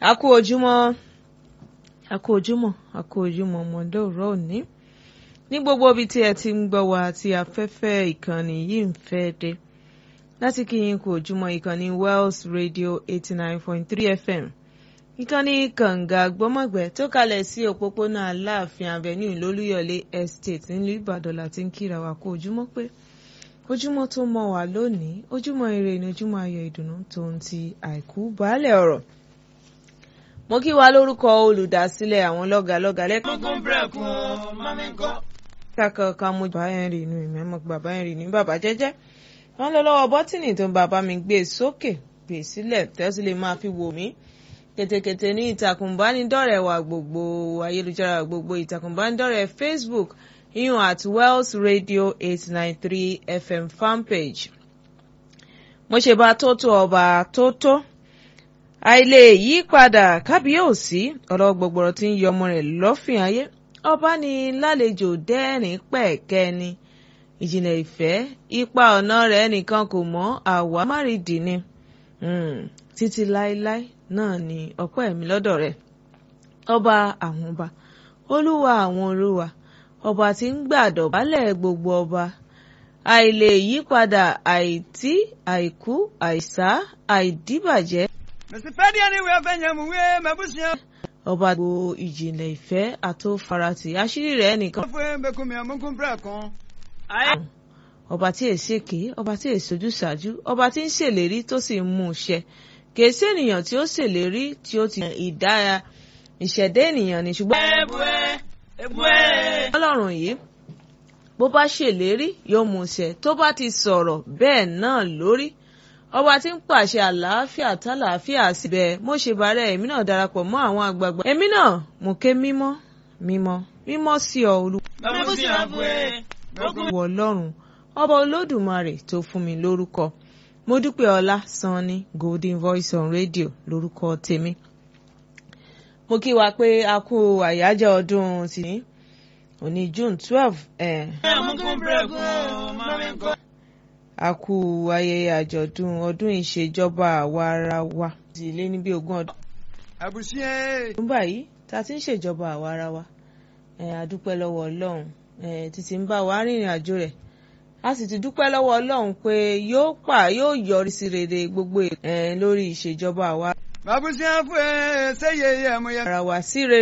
A kú ojúmọ́ mọ̀ndé òró òní ní gbogbo ibi tí ẹ ti ń gbọ́ wa tí afẹ́fẹ́ ìkànnì yìí ń fẹ́ dé láti kí yín kú ojúmọ́ ìkànnì Wells Radio 89.3 FM ìkànnì kànga gbọ́mọ̀gbẹ́ tó kalẹ̀ sí òpópónà Aláàfin Avenue lólúyọ̀lé Estate nílùú Ìbàdàn láti ń kíra wa kú ojúmọ́ pé ojúmọ́ tó mọ́ wa lónìí ojúmọ́ ire ni ojúmọ́ ayọ̀ ìdùnnú tó ń ti àìkú baálẹ̀ ọ̀rọ̀. Mo kí wa lórúkọ olùdásílẹ̀ àwọn lọ́gàlọ́gà lẹ́kọ̀ọ́ kàkàkà mo bàbá yẹn rí inú ìmọ̀ bàbá yẹn rí ní bàbá jẹ́jẹ́ wọ́n lọ lọ́wọ́ bọ́tìnì tó ń bàbá mi gbé sókè gbé sílẹ̀ tẹ́sí lè máa fi wò mí kètèkètè ní ìtàkùn ìbánidọ́rẹ̀ẹ́ wa gbogbo ayélujára gbogbo ìtàkùn ìbánidọ́rẹ̀ẹ́ Facebook iyùn at Wells Radio 893 FM fanpage. Mo ṣe bá tótó ọba tótó àìlè yí padà kábíyèsí ọ̀rọ̀ gbọ̀gbọ̀rọ̀ tí ń yọ ọmọ rẹ̀ lọ́fìn ayé ọba ní lálejò dẹ́rìn pẹ̀kẹ́ ni ìjìnlẹ̀ ìfẹ́ ipa ọ̀nà rẹ̀ nìkan kò mọ̀ àwa márìdì ni títí láéláé náà ni ọpẹ́ mi lọ́dọ̀ rẹ̀ ọba àwọn ọba olúwa àwọn olúwa ọba tí ń gbàdọ̀bálẹ̀ gbogbo ọba àìlè yí padà àìtí àìkú àìsá àìdíbàjẹ́ ọba gbogbo ìjìnlẹ̀ ìfẹ́ àtòfaratì àṣírí rẹ̀ nìkan. ọba tí èsèké ọba tí èsojú ṣáájú ọba tí ń ṣèlérí tó sì ń mú un ṣẹ kìí sí ènìyàn tí ó ṣèlérí tí ó ti ìdára ìṣẹ̀dá ènìyàn ni ṣùgbọ́n Ọlọ́run yìí bó bá ṣèlérí yóò mú un ṣẹ tó bá ti sọ̀rọ̀ bẹ́ẹ̀ náà lórí ọba tí ń pàṣẹ àlàáfíà tálàáfíà síbẹ̀ mo ṣe bàárẹ̀ èmi náà darapọ̀ mọ́ àwọn àgbààgbà èmi náà mo ké mímọ́ mímọ́ mímọ́ sí ọ Ọlọ́run ọba olódùmarè tó fún mi lórúkọ mo dúpẹ́ ọlá sanni Golden Voice on Radio lórúkọ tèmi mo kí wa pé a kú àyájọ́ ọdún tìní òní June 12 a kú ayẹyẹ àjọ̀dún ọdún ìṣèjọba àwa ara wa ti lé ní bí 20 ọdún. nígbà yìí tá a ti ń ṣèjọba àwa ara wa a dúpẹ́ lọ́wọ́ Ọlọ́run títí ń bá wa rìnrìn àjò rẹ̀ a sì ti dúpẹ́ lọ́wọ́ Ọlọ́run pé yóò yọrí sí rere gbogbo lórí ìṣèjọba àwa ara wa sí rere.